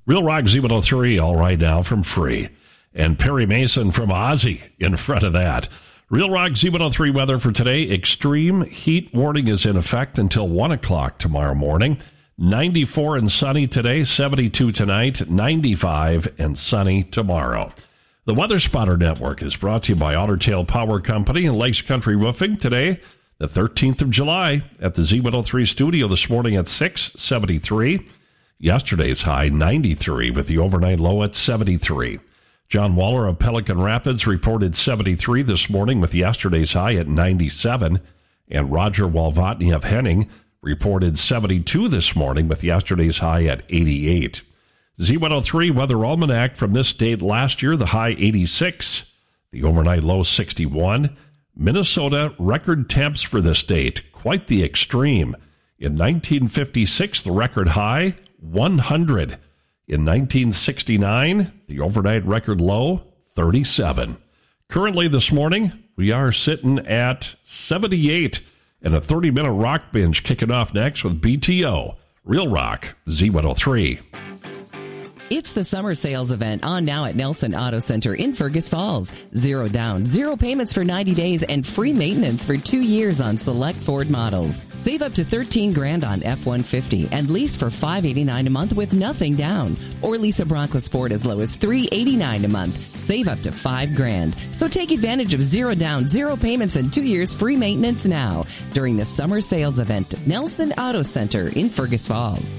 Real Rock Z103, all right now from Free. And Perry Mason from Ozzy in front of that. Real Rock Z103 weather for today. Extreme heat warning is in effect until 1 o'clock tomorrow morning. 94 and sunny today, 72 tonight, 95 and sunny tomorrow. The Weather Spotter Network is brought to you by Otter Tail Power Company and Lakes Country Roofing. Today, the 13th of July, at the Z103 studio this morning at 6:73. Yesterday's high, 93, with the overnight low at 73. John Waller of Pelican Rapids reported 73 this morning with yesterday's high at 97. And Roger Walvotny of Henning reported 72 this morning with yesterday's high at 88. Z103 Weather Almanac from this date last year, the high 86, the overnight low 61. Minnesota record temps for this date, quite the extreme. In 1956, the record high, 100. In 1969, the overnight record low, 37. Currently this morning, we are sitting at 78, and a 30-minute rock binge kicking off next with BTO. Real Rock, Z103. It's the summer sales event on now at Nelson Auto Center in Fergus Falls. 0 down, 0 payments for 90 days, and free maintenance for 2 years on select Ford models. Save up to $13,000 on F-150 and lease for $589 a month with nothing down. Or lease a Bronco Sport as low as $389 a month. Save up to $5,000. So take advantage of 0 down, 0 payments, and 2 years free maintenance now during the summer sales event at Nelson Auto Center in Fergus Falls.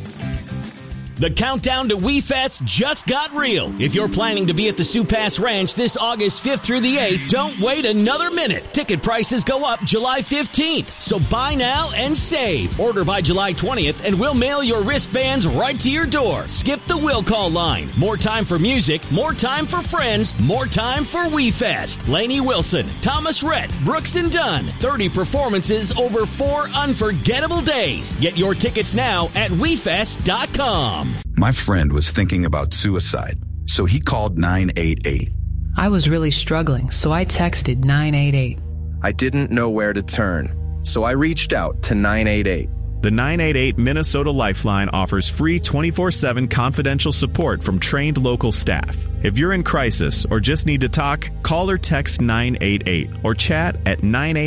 The countdown to WeFest just got real. If you're planning to be at the Sioux Pass Ranch this August 5th through the 8th, don't wait another minute. Ticket prices go up July 15th, so buy now and save. Order by July 20th, and we'll mail your wristbands right to your door. Skip the will call line. More time for music, more time for friends, more time for WeFest. Lainey Wilson, Thomas Rhett, Brooks and Dunn. 30 performances over 4 unforgettable days. Get your tickets now at WeFest.com. My friend was thinking about suicide, so he called 988. I was really struggling, so I texted 988. I didn't know where to turn, so I reached out to 988. The 988 Minnesota Lifeline offers free 24/7 confidential support from trained local staff. If you're in crisis or just need to talk, call or text 988 or chat at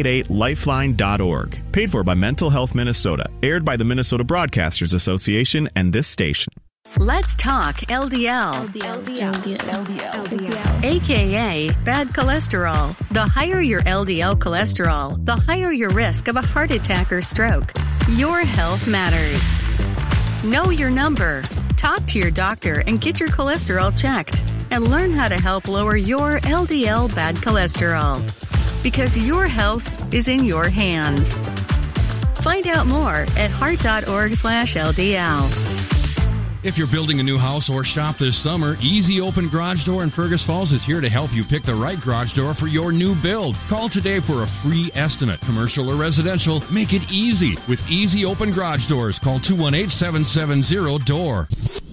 988lifeline.org. Paid for by Mental Health Minnesota. Aired by the Minnesota Broadcasters Association and this station. Let's talk LDL. AKA bad cholesterol. The higher your LDL cholesterol, the higher your risk of a heart attack or stroke. Your health matters. Know your number. Talk to your doctor and get your cholesterol checked. And learn how to help lower your LDL bad cholesterol. Because your health is in your hands. Find out more at heart.org/LDL. If you're building a new house or shop this summer, Easy Open Garage Door in Fergus Falls is here to help you pick the right garage door for your new build. Call today for a free estimate. Commercial or residential, make it easy with Easy Open Garage Doors. Call 218-770-DOOR.